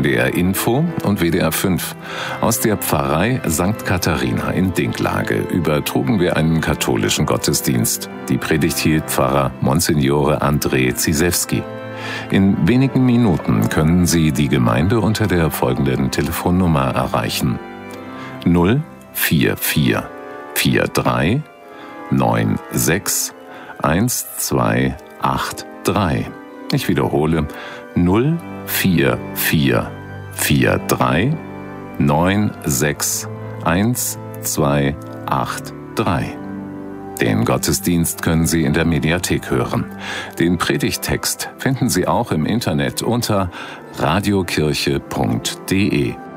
NDR Info und WDR 5. Aus der Pfarrei St. Katharina in Dinklage übertrugen wir einen katholischen Gottesdienst. Die Predigt hielt Pfarrer Monsignore André Zizewski. In wenigen Minuten können Sie die Gemeinde unter der folgenden Telefonnummer erreichen: 044 43 96 1283. Ich wiederhole: 044 43 96 1283. Den Gottesdienst können Sie in der Mediathek hören. Den Predigttext finden Sie auch im Internet unter radiokirche.de.